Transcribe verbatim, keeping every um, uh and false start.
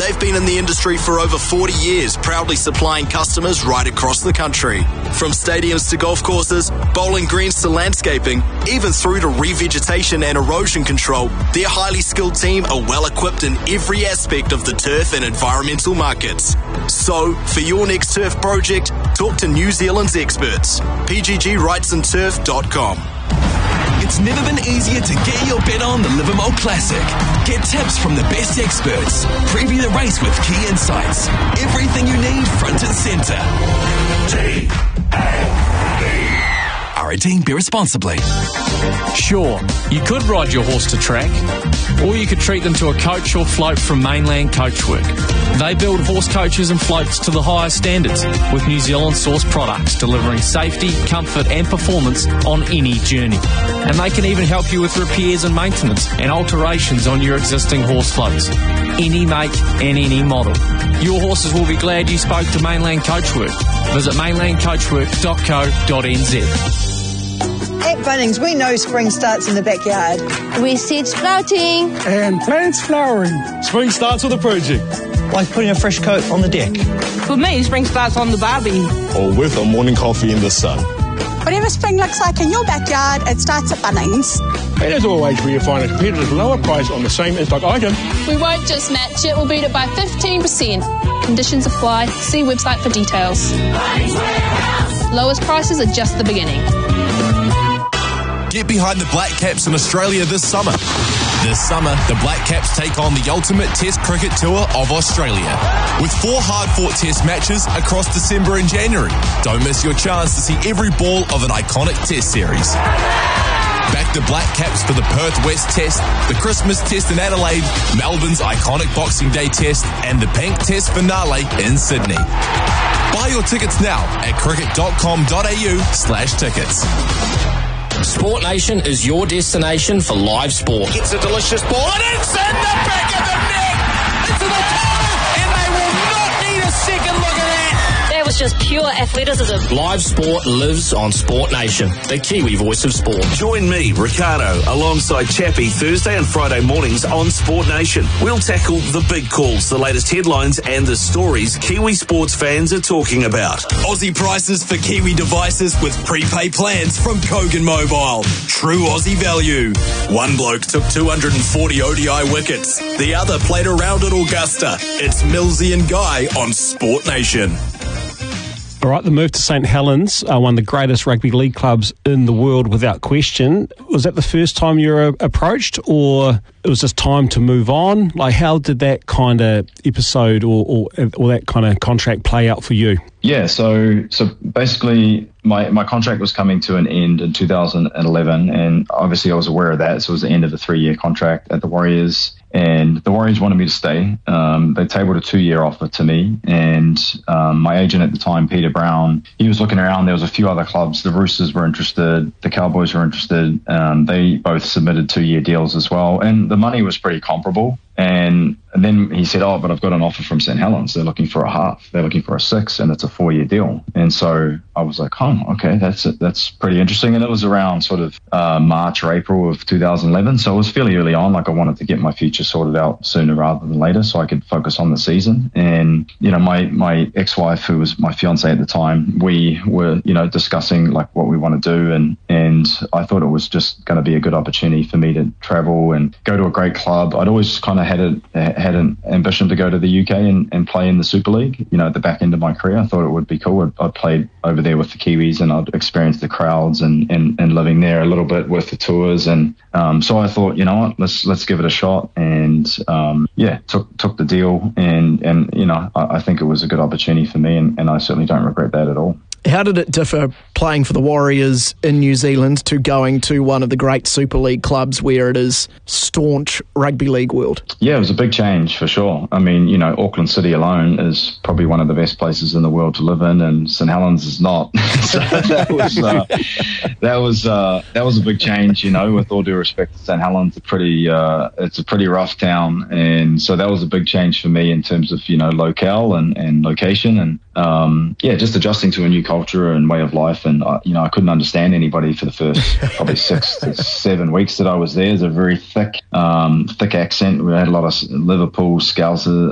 They've been in the industry for over forty years, proudly supplying customers right across the country. From stadiums to golf courses, bowling greens to landscaping, even through to revegetation and erosion control, their highly skilled team are well equipped in every aspect of the turf and environmental markets. So, for your next turf project, talk to New Zealand's experts. P G G rights and turf dot com. It's never been easier to get your bet on the Livermore Classic. Get tips from the best experts. Preview the race with key insights. Everything you need front and centre. T A B. R eighteen, be responsibly. Sure, you could ride your horse to track, or you could treat them to a coach or float from Mainland Coachwork. They build horse coaches and floats to the highest standards with New Zealand sourced products delivering safety, comfort and performance on any journey. And they can even help you with repairs and maintenance and alterations on your existing horse floats. Any make and any model. Your horses will be glad you spoke to Mainland Coachwork. Visit mainland coachwork dot co dot n z. At Bunnings, we know spring starts in the backyard. With seeds sprouting. And plants flowering. Spring starts with a project. Like putting a fresh coat on the deck. For me, spring starts on the barbie. Or with a morning coffee in the sun. Whatever spring looks like in your backyard, it starts at Bunnings. And as always, where you find a competitive lower price on the same in-stock item. We won't just match it, we'll beat it by fifteen percent. Conditions apply. See website for details. Lowest prices are just the beginning. Get behind the Black Caps in Australia this summer. This summer, the Black Caps take on the ultimate Test cricket tour of Australia. With four hard-fought Test matches across December and January. Don't miss your chance to see every ball of an iconic Test series. Back the Black Caps for the Perth West Test, the Christmas Test in Adelaide, Melbourne's iconic Boxing Day Test, and the Pink Test finale in Sydney. Buy your tickets now at cricket dot com dot a u slash tickets. Sport Nation is your destination for live sport. It's a delicious ball and it's in the back of the net. It's in the corner and they will not need a second look at that. That was just pure athleticism. Live sport lives on Sport Nation, the Kiwi voice of sport. Join me, Ricardo, alongside Chappie Thursday and Friday mornings on Sport Nation. We'll tackle the big calls, the latest headlines and the stories Kiwi sports fans are talking about. Aussie prices for Kiwi devices with prepaid plans from Kogan Mobile. True Aussie value. One bloke took two hundred forty O D I wickets. The other played around at Augusta. It's Millsy and Guy on Sport Nation. All right, the move to St Helens, uh, one of the greatest rugby league clubs in the world without question. Was that the first time you were approached, or it was just time to move on? Like, how did that kind of episode or, or, or that kind of contract play out for you? Yeah, so so basically my, my contract was coming to an end in two thousand eleven, and obviously I was aware of that, so it was the end of a three-year contract at the Warriors. And the Warriors wanted me to stay. Um, they tabled a two-year offer to me. And um, my agent at the time, Peter Brown, he was looking around. There was a few other clubs. The Roosters were interested. The Cowboys were interested. Um, they both submitted two-year deals as well. And the money was pretty comparable. And, and then he said, oh, but I've got an offer from St Helens. They're looking for a half. They're looking for a six, and it's a four-year deal. And so I was like, oh, okay, that's that's pretty interesting. And it was around sort of uh, March or April of two thousand eleven. So it was fairly early on. Like, I wanted to get my future sorted out sooner rather than later so I could focus on the season. And, you know, my, my ex-wife, who was my fiance at the time, we were, you know, discussing like what we want to do. And, and I thought it was just going to be a good opportunity for me to travel and go to a great club. I'd always kind of had a, had an ambition to go to the U K and, and play in the Super League, you know, at the back end of my career. I thought it would be cool. I played over there with the Kiwis and I'd experienced the crowds and, and, and living there a little bit with the tours. And um, so I thought, you know what, let's let's give it a shot. And um, yeah, took took the deal. And, and you know, I, I think it was a good opportunity for me, and, and I certainly don't regret that at all. How did it differ playing for the Warriors in New Zealand to going to one of the great Super League clubs where it is staunch rugby league world? Yeah, it was a big change for sure. I mean, you know, Auckland City alone is probably one of the best places in the world to live in, and St Helens is not. So that was uh, that was uh, that was a big change. You know, with all due respect to St Helens, it's a pretty uh, it's a pretty rough town, and so that was a big change for me in terms of, you know, locale and, and location, and um, yeah, just adjusting to a new culture. culture and way of life, and uh, you know, I couldn't understand anybody for the first probably six to seven weeks that I was there. It's a very thick, um, thick accent. We had a lot of Liverpool Scouser